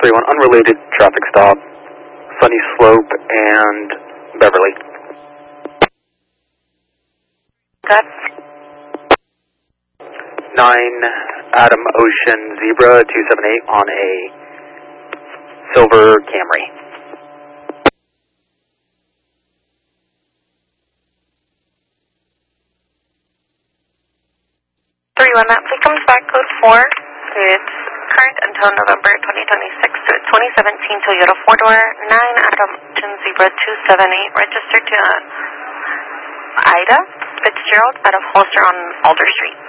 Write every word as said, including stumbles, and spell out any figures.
thirty-one, unrelated traffic stop, Sunny Slope and Beverly. Got nine Adam Ocean Zebra two seven eight on a silver Camry. thirty-one, that fleet comes back, code four. It's current until November twenty twenty-six, so it's twenty seventeen Toyota four-door, nine Adam Ocean Zebra two seven eight, registered to uh, Ida Fitzgerald out of Holster on Alder Street.